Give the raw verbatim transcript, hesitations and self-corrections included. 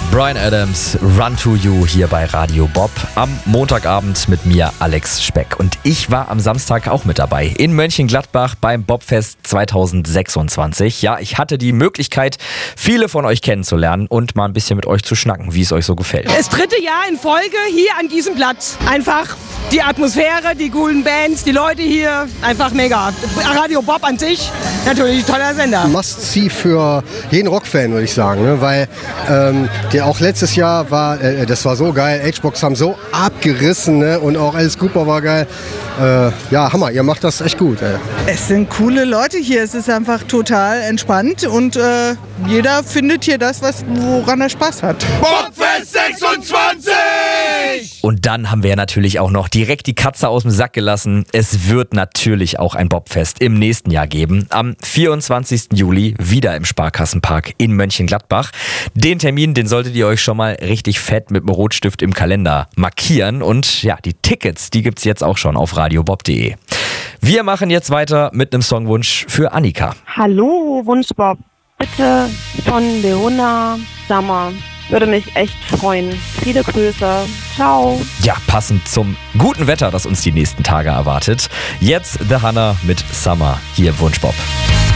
Bryan Adams, Run to You hier bei Radio Bob. Am Montagabend mit mir Alex Speck. Und ich war am Samstag auch mit dabei in Mönchengladbach beim Bobfest zweitausendsechsundzwanzig. Ja, ich hatte die Möglichkeit, viele von euch kennenzulernen und mal ein bisschen mit euch zu schnacken, wie es euch so gefällt. Das dritte Jahr in Folge hier an diesem Platz. Einfach die Atmosphäre, die coolen Bands, die Leute hier, einfach mega. Radio Bob an sich, natürlich ein toller Sender. Must-see für jeden Rockfan, würde ich sagen, ne? Weil ähm, der auch letztes Jahr war, äh, das war so geil, H-Box haben so abgerissen, ne? Und auch Alice Cooper war geil. Äh, ja, Hammer, ihr macht das echt gut. Ey. Es sind coole Leute hier, es ist einfach total entspannt und äh, jeder findet hier das, was, woran er Spaß hat. Bobfest sechsundzwanzig! Und dann haben wir natürlich auch noch direkt die Katze aus dem Sack gelassen. Es wird natürlich auch ein Bobfest im nächsten Jahr geben. Am vierundzwanzigsten Juli wieder im Sparkassenpark in Mönchengladbach. Den Termin, den solltet ihr euch schon mal richtig fett mit dem Rotstift im Kalender markieren. Und ja, die Tickets, die gibt's jetzt auch schon auf radiobob punkt de. Wir machen jetzt weiter mit einem Songwunsch für Annika. Hallo Wunschbob, bitte von Leona Summer. Würde mich echt freuen. Viele Grüße. Ciao. Ja, passend zum guten Wetter, das uns die nächsten Tage erwartet. Jetzt The Hannah mit Summer hier im Wunschbob.